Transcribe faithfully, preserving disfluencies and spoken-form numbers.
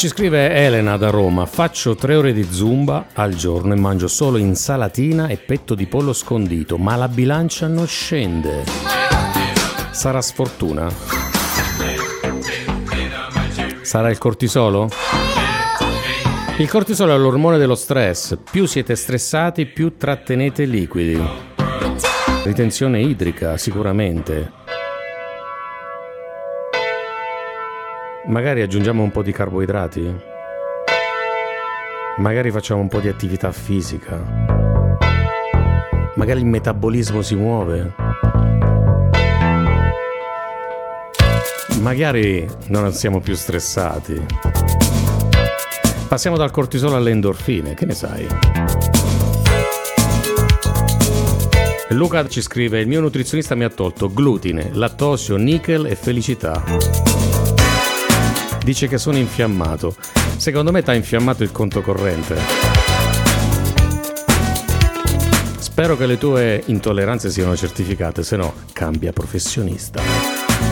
Ci scrive Elena da Roma: faccio tre ore di zumba al giorno e mangio solo insalatina e petto di pollo scondito, ma la bilancia non scende. Sarà sfortuna? Sarà il cortisolo? Il cortisolo è l'ormone dello stress. Più siete stressati, più trattenete liquidi. Ritenzione idrica, sicuramente. Magari aggiungiamo un po' di carboidrati. Magari facciamo un po' di attività fisica. Magari il metabolismo si muove. Magari non siamo più stressati. Passiamo dal cortisolo alle endorfine, che ne sai? Luca ci scrive: il mio nutrizionista mi ha tolto glutine, lattosio, nickel e felicità. Dice che sono infiammato. Secondo me t'ha infiammato il conto corrente. Spero che le tue intolleranze siano certificate, se no cambia professionista.